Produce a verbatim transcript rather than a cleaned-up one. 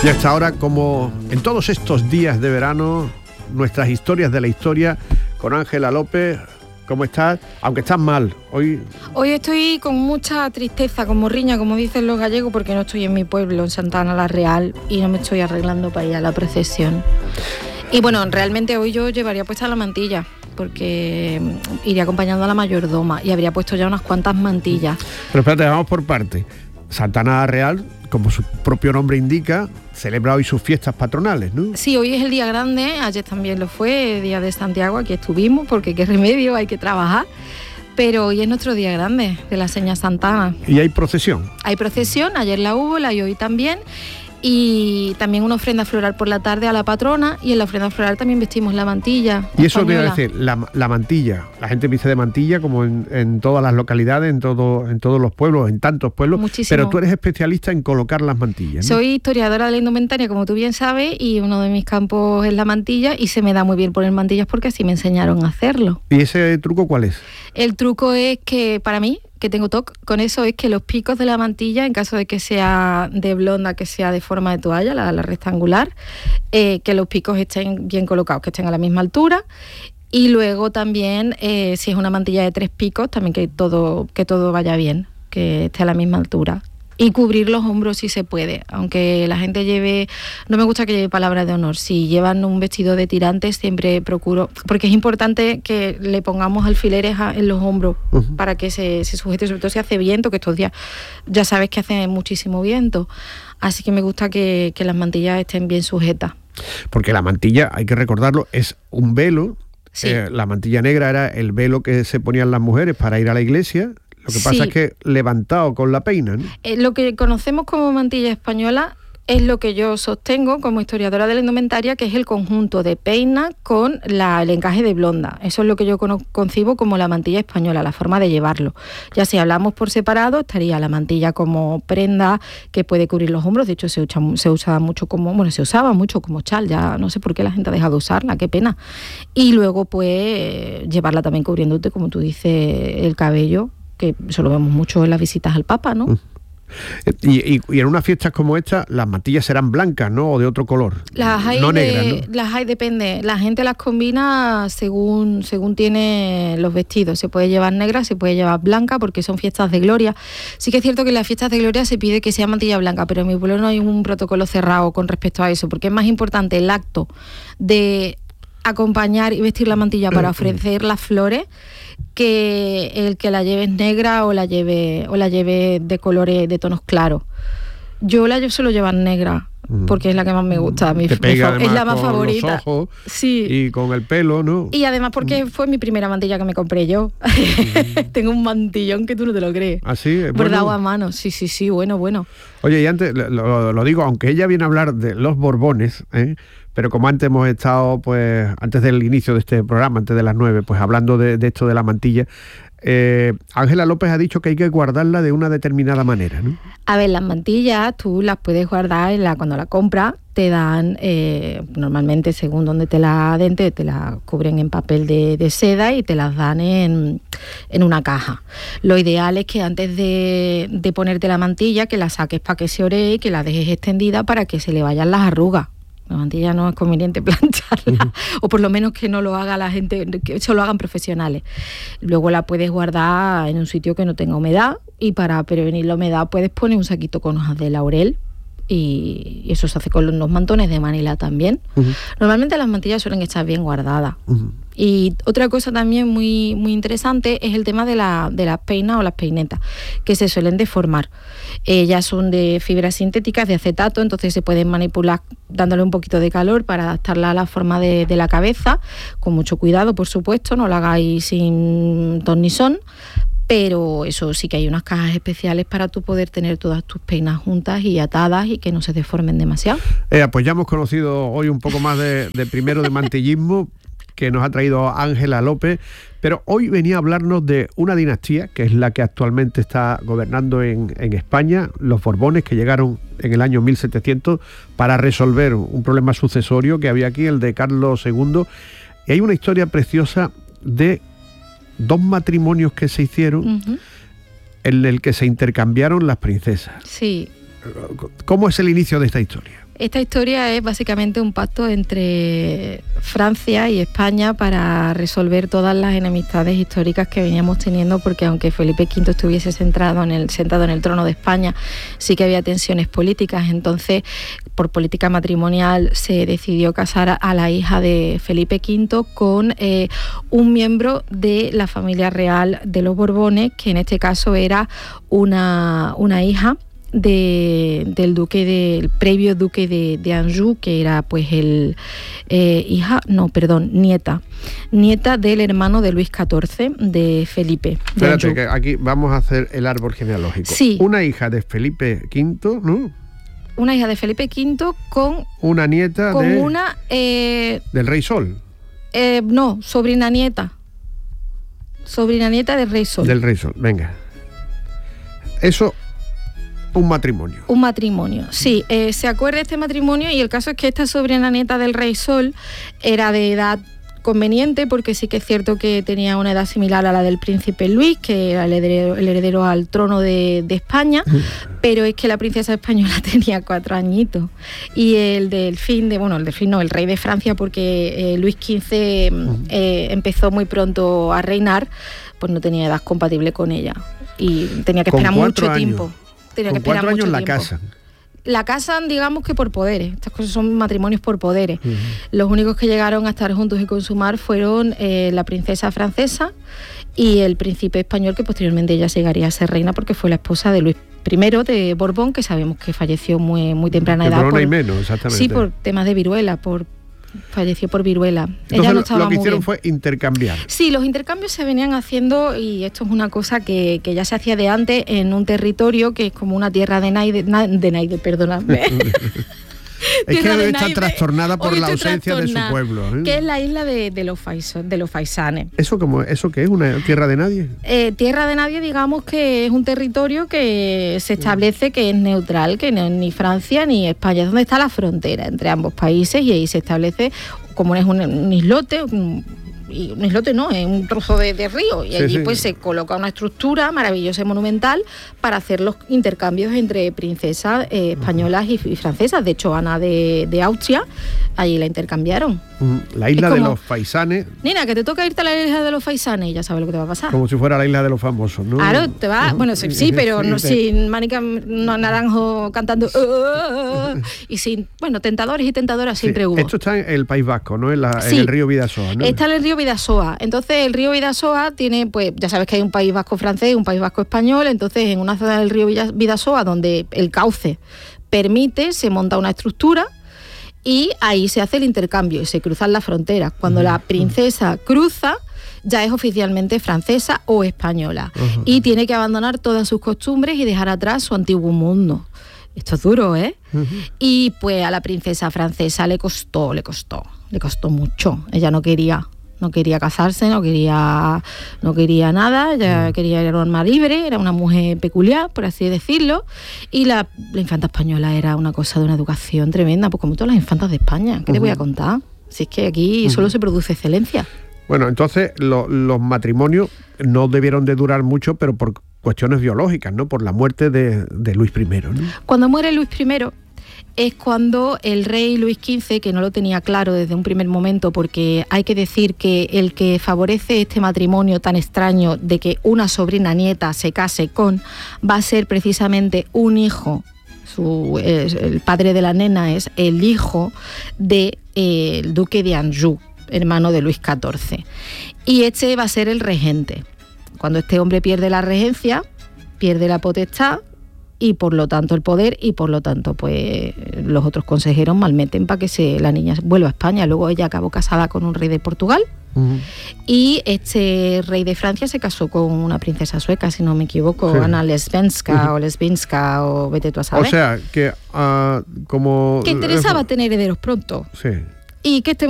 Y hasta ahora, como en todos estos días de verano, nuestras historias de la historia con Ángela López. ¿Cómo estás? Aunque estás mal, hoy... Hoy estoy con mucha tristeza, con morriña, como dicen los gallegos, porque no estoy en mi pueblo, en Santa Ana la Real, y no me estoy arreglando para ir a la procesión. Y bueno, realmente hoy yo llevaría puesta la mantilla, porque iría acompañando a la mayordoma, y habría puesto ya unas cuantas mantillas. Pero espérate, vamos por parte. Santa Ana la Real, como su propio nombre indica, celebra hoy sus fiestas patronales, ¿no? Sí, hoy es el día grande, ayer también lo fue, Día de Santiago, aquí estuvimos, porque qué remedio, hay que trabajar. Pero hoy es nuestro día grande de la Seña Santa Ana. ¿Y hay procesión? Hay procesión, ayer la hubo, la hay hoy también. Y también una ofrenda floral por la tarde a la patrona, y en la ofrenda floral también vestimos la mantilla. Y eso quiere decir, la, la mantilla, la gente viste de mantilla como en, en todas las localidades, en, todo, en todos los pueblos, en tantos pueblos. Muchísimo. Pero tú eres especialista en colocar las mantillas, ¿no? Soy historiadora de la indumentaria, como tú bien sabes, y uno de mis campos es la mantilla, y se me da muy bien poner mantillas porque así me enseñaron a hacerlo. ¿Y ese truco cuál es? El truco es que, para mí, que tengo toque con eso, es que los picos de la mantilla, en caso de que sea de blonda, que sea de forma de toalla, la, la rectangular, eh, que los picos estén bien colocados, que estén a la misma altura. Y luego también, eh, si es una mantilla de tres picos, también que todo, que todo vaya bien, que esté a la misma altura. Y cubrir los hombros si se puede, aunque la gente lleve, no me gusta que lleve palabras de honor, si llevan un vestido de tirantes siempre procuro, porque es importante que le pongamos alfileres a, en los hombros, uh-huh, para que se, se sujete, sobre todo si hace viento, que estos días ya sabes que hace muchísimo viento, así que me gusta que, que las mantillas estén bien sujetas. Porque la mantilla, hay que recordarlo, es un velo, sí. eh, la mantilla negra era el velo que se ponían las mujeres para ir a la iglesia. Lo que pasa sí. es que levantado con la peina, ¿no? Eh, lo que conocemos como mantilla española es lo que yo sostengo como historiadora de la indumentaria, que es el conjunto de peina con la, el encaje de blonda. Eso es lo que yo cono, concibo como la mantilla española, la forma de llevarlo. Ya si hablamos por separado, estaría la mantilla como prenda que puede cubrir los hombros. De hecho, se usa, se usa mucho como, bueno, se usaba mucho como chal. Ya no sé por qué la gente ha dejado de usarla, qué pena. Y luego, pues, llevarla también cubriéndote, como tú dices, el cabello, que eso lo vemos mucho en las visitas al Papa, ¿no? Y, y, y en unas fiestas como esta, las mantillas serán blancas, ¿no? O de otro color. Las hay, no de, negras, ¿no? Las hay, depende. La gente las combina según, según tiene los vestidos. Se puede llevar negra, se puede llevar blanca, porque son fiestas de gloria. Sí que es cierto que en las fiestas de gloria se pide que sea mantilla blanca, pero en mi pueblo no hay un protocolo cerrado con respecto a eso, porque es más importante el acto de acompañar y vestir la mantilla para ofrecer las flores, que el que la lleves negra o la lleve o la lleve de colores de tonos claros. Yo la yo suelo llevar negra porque es la que más me gusta, mi, Te pega mi, es la más con favorita. Los ojos, sí. Y con el pelo, ¿no? Y además porque fue mi primera mantilla que me compré yo. Mm. Tengo un mantillón que tú no te lo crees. ¿Ah, sí? Bordado Bueno. a mano, sí, sí, sí, bueno, bueno. Oye, y antes, lo, lo digo, aunque ella viene a hablar de los Borbones, ¿eh? Pero como antes hemos estado, pues, antes del inicio de este programa, antes de las nueve, pues hablando de, de esto de la mantilla, eh, Ángela López ha dicho que hay que guardarla de una determinada manera, ¿no? A ver, las mantillas tú las puedes guardar en la, cuando la compras, te dan, eh, normalmente según donde te la den, te, te la cubren en papel de, de seda y te las dan en, en una caja. Lo ideal es que antes de, de ponerte la mantilla, que la saques para que se oree y que la dejes extendida para que se le vayan las arrugas. La mantilla no es conveniente plancharla, uh-huh, o por lo menos que no lo haga la gente, que eso lo hagan profesionales. Luego la puedes guardar en un sitio que no tenga humedad, y para prevenir la humedad puedes poner un saquito con hojas de laurel, y eso se hace con los mantones de Manila también. Uh-huh. Normalmente las mantillas suelen estar bien guardadas. Uh-huh. Y otra cosa también muy, muy interesante es el tema de, la, de las peinas o las peinetas, que se suelen deformar. Ellas son de fibras sintéticas, de acetato, entonces se pueden manipular dándole un poquito de calor para adaptarla a la forma de, de la cabeza, con mucho cuidado, por supuesto, no la hagáis sin ton ni son. Pero eso sí que hay unas cajas especiales para tú poder tener todas tus peinas juntas y atadas y que no se deformen demasiado. Eh, pues ya hemos conocido hoy un poco más de, de primero de mantillismo que nos ha traído Ángela López, pero hoy venía a hablarnos de una dinastía que es la que actualmente está gobernando en, en España, los Borbones, que llegaron en el año mil setecientos para resolver un problema sucesorio que había aquí, el de Carlos segundo. Y hay una historia preciosa de dos matrimonios que se hicieron, uh-huh, en el que se intercambiaron las princesas. Sí. ¿Cómo es el inicio de esta historia? Esta historia es básicamente un pacto entre Francia y España para resolver todas las enemistades históricas que veníamos teniendo, porque aunque Felipe quinto estuviese centrado en el, sentado en el trono de España, sí que había tensiones políticas. Entonces, por política matrimonial, se decidió casar a la hija de Felipe quinto con eh, un miembro de la familia real de los Borbones, que en este caso era una, una hija De, del duque del previo duque de, de Anjou, que era pues el eh, hija, no, perdón, nieta, nieta del hermano de Luis catorce, de Felipe. De Espérate, Anjou. que aquí vamos a hacer el árbol genealógico. Sí. Una hija de Felipe quinto, ¿no? Una hija de Felipe quinto con una nieta con de, una eh, del rey Sol. Eh, no, sobrina nieta. Sobrina nieta del rey Sol. Del rey Sol, venga. Eso. Un matrimonio. Un matrimonio, sí. Eh, se acuerda este matrimonio y el caso es que esta sobrina nieta del rey Sol era de edad conveniente, porque sí que es cierto que tenía una edad similar a la del príncipe Luis, que era el heredero, el heredero al trono de, de España, pero es que la princesa española tenía cuatro añitos y el delfín, de, bueno, el delfín no, el rey de Francia, porque eh, Luis quince eh, empezó muy pronto a reinar, pues no tenía edad compatible con ella y tenía que esperar mucho años. tiempo. Tenía Con que esperar cuatro años mucho la tiempo. casan. La casan, digamos que por poderes. Estas cosas son matrimonios por poderes. Uh-huh. Los únicos que llegaron a estar juntos y consumar fueron eh, la princesa francesa y el príncipe español, que posteriormente ella llegaría a ser reina porque fue la esposa de Luis primero de Borbón, que sabemos que falleció muy, muy temprana edad. Por, y menos, exactamente. Sí, por temas de viruela, por falleció por viruela. Entonces, ella no estaba lo que muy hicieron bien. fue intercambiar. Sí, los intercambios se venían haciendo, y esto es una cosa que, que ya se hacía de antes en un territorio que es como una tierra de Naide, de Naide, perdóname. Es que está trastornada por la ausencia de su pueblo, ¿eh? Que es la isla de, de, los, faiso, de los faisanes. ¿Eso como ¿Eso qué es? ¿Una tierra de nadie? Eh, tierra de nadie, digamos que es un territorio que se establece que es neutral, que no es ni Francia ni España, es donde está la frontera entre ambos países, y ahí se establece, como es un, un islote, un, y un islote no, es un trozo de, de río, y sí, allí sí. pues se coloca una estructura maravillosa y monumental para hacer los intercambios entre princesas eh, españolas y, y francesas. De hecho, Ana de, de Austria, allí la intercambiaron. La isla como, de los faisanes. Nina, que te toca irte a la isla de los faisanes y ya sabes lo que te va a pasar. Como si fuera la isla de los famosos, ¿no? Claro, te va, uh-huh. bueno, sí, sí pero no, sin Mónica no, Naranjo cantando uh, y sin, bueno, tentadores y tentadoras siempre sí. hubo. Esto está en el País Vasco, ¿no? En, la, sí. en el río Bidasoa, ¿no? Está en el río Bidasoa. Entonces el río Bidasoa tiene, pues ya sabes que hay un País Vasco francés y un País Vasco español. Entonces en una zona del río Bidasoa donde el cauce permite, se monta una estructura y ahí se hace el intercambio y se cruzan las fronteras. Cuando uh-huh. la princesa cruza, ya es oficialmente francesa o española uh-huh. y tiene que abandonar todas sus costumbres y dejar atrás su antiguo mundo. Esto es duro, ¿eh? Uh-huh. Y pues a la princesa francesa le costó, le costó, le costó mucho. Ella no quería, no quería casarse, no quería, no quería nada, ella uh-huh. quería ir a norma libre, era una mujer peculiar, por así decirlo, y la, la infanta española era una cosa de una educación tremenda, pues como todas las infantas de España. ¿Qué uh-huh. te voy a contar? Si es que aquí uh-huh. solo se produce excelencia. Bueno, entonces lo, los matrimonios no debieron de durar mucho, pero por cuestiones biológicas, ¿no? Por la muerte de, de Luis primero, ¿no? Cuando muere Luis primero es cuando el rey Luis quince, que no lo tenía claro desde un primer momento, porque hay que decir que el que favorece este matrimonio tan extraño de que una sobrina nieta se case con, va a ser precisamente un hijo, su, eh, el padre de la nena es el hijo del de, eh, duque de Anjou, hermano de Luis catorce. Y este va a ser el regente. Cuando este hombre pierde la regencia, pierde la potestad y por lo tanto el poder, y por lo tanto pues los otros consejeros malmeten para que se, la niña vuelva a España. Luego ella acabó casada con un rey de Portugal uh-huh. y este rey de Francia se casó con una princesa sueca, si no me equivoco, sí. Ana Lesbenska uh-huh. o Lesbinska o vete tú a saber. O sea, que uh, como... que interesaba tener herederos pronto. Sí. Y que este